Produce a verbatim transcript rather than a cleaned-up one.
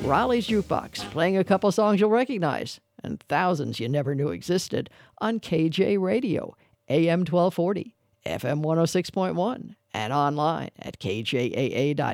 Raleigh's Jukebox, playing a couple songs you'll recognize, and thousands you never knew existed, on K J Radio, A M twelve forty, F M one oh six point one, and online at K J A A dot